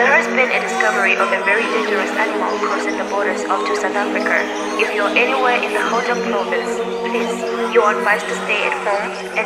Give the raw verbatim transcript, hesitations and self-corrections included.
There has been a discovery of a very dangerous animal crossing the borders up to South Africa. If you're anywhere in the Gauteng province, please, you are advised to stay at home and